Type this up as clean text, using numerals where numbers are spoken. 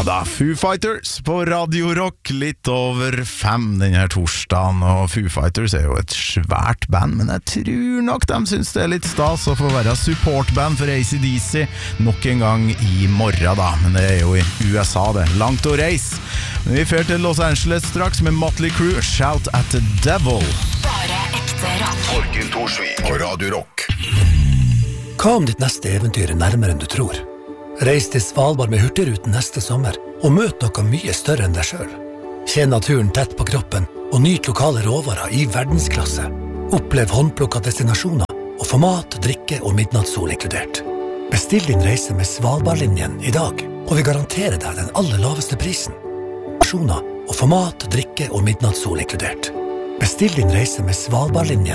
da, Foo Fighters på Radio Rock, litt over 5 denne torsdagen, og Foo Fighters jo et svært band, men jeg tror nok de synes det litt stas å få være supportband for AC/DC nok en gang i morgen da, men det jo i USA det, langt å reise. Men vi fer til Los Angeles straks med Motley Crue, Shout at the Devil. Bare ekte rock. Torkild Thorsvik på Radio Rock. Hva om ditt neste eventyr nærmere enn du tror? Reis til Svalbard med Hurtigruten neste sommer, og møt noe mye større enn deg selv. Kjenn naturen tett på kroppen, og nyt lokale råvarer i verdensklasse. Opplev håndplukket destinasjoner, og få mat, drikke og midnattssol inkludert. Bestill din reise med Svalbardlinjen i dag, og vi garanterer deg den aller laveste prisen. Og få mat, drikke og midnattssol inkludert. Bestill din reise med Svalbardlinjen